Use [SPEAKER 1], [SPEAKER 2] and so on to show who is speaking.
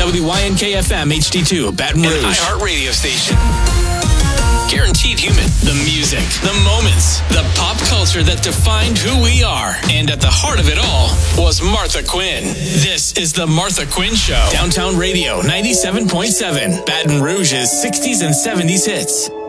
[SPEAKER 1] WYNK-FM HD2, Baton Rouge.
[SPEAKER 2] An iHeart radio station. Guaranteed human.
[SPEAKER 1] The music, the moments, the pop culture that defined who we are. And at the heart of it all was Martha Quinn. This is The Martha Quinn Show. Downtown Radio 97.7, Baton Rouge's 60s and 70s hits.